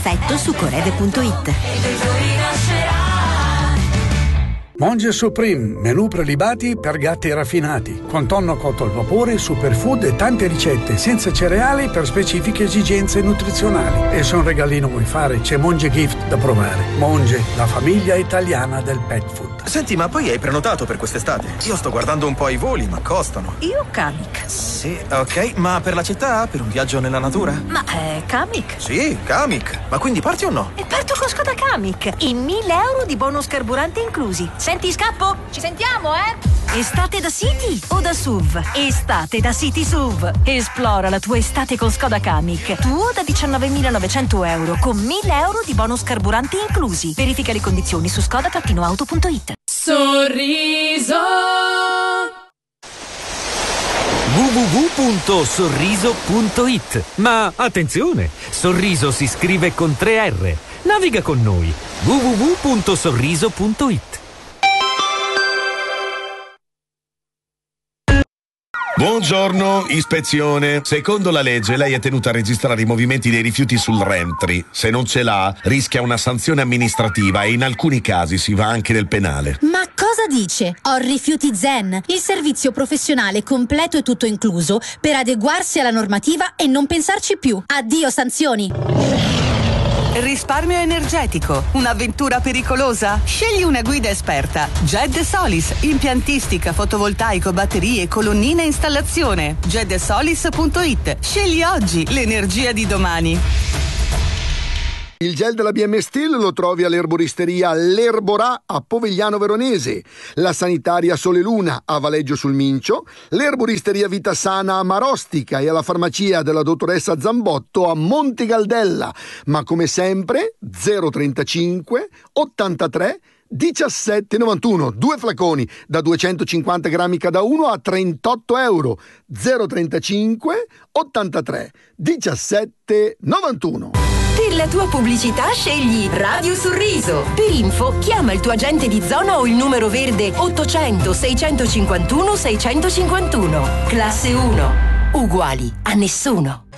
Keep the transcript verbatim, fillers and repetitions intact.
Effetto su corede punto it. Monge Supreme, menù prelibati per gatti raffinati, con tonno cotto al vapore, superfood e tante ricette, senza cereali per specifiche esigenze nutrizionali. E se un regalino vuoi fare, c'è Monge Gift da provare. Monge, la famiglia italiana del pet food. Senti, ma poi hai prenotato per quest'estate? Io sto guardando un po' i voli, ma costano. Io Kamiq. Sì, ok, ma per la città? Per un viaggio nella natura? Ma è Kamiq? Sì, Kamiq. Ma quindi parti o no? E parto con Skoda Kamiq e mille euro di bonus carburante inclusi. Senti, scappo? Ci sentiamo, eh? Estate da City o da S U V? Estate da City S U V. Esplora la tua estate con Skoda Kamiq. Tuo da diciannovemilanovecento euro con mille euro di bonus carburanti inclusi. Verifica le condizioni su skoda auto punto it. Sorriso w w w punto sorriso punto it. Ma attenzione, Sorriso si scrive con tre R. Naviga con noi. w w w punto sorriso punto it. Buongiorno, ispezione. Secondo la legge lei è tenuta a registrare i movimenti dei rifiuti sul Rentry. Se non ce l'ha, rischia una sanzione amministrativa e in alcuni casi si va anche nel penale. Ma cosa dice? Ho Rifiuti Zen, il servizio professionale completo e tutto incluso per adeguarsi alla normativa e non pensarci più. Addio sanzioni. Risparmio energetico, un'avventura pericolosa? Scegli una guida esperta. Ged Solis, impiantistica, fotovoltaico, batterie, colonnine e installazione. ged solis punto it. Scegli oggi l'energia di domani. Il gel della B M Steel lo trovi all'erboristeria L'Erborà a Povegliano Veronese, la sanitaria Sole Luna a Valeggio sul Mincio, l'erboristeria Vita Sana a Marostica e alla farmacia della dottoressa Zambotto a Monte Galdella. Ma come sempre zero trentacinque ottantatré diciassette novantuno, due flaconi da duecentocinquanta grammi cada uno a trentotto euro. Zero trentacinque ottantatré diciassette novantuno. Per la tua pubblicità scegli Radio Sorriso. Per info chiama il tuo agente di zona o il numero verde ottocento seicentocinquantuno seicentocinquantuno. Classe uno. Uguali a nessuno.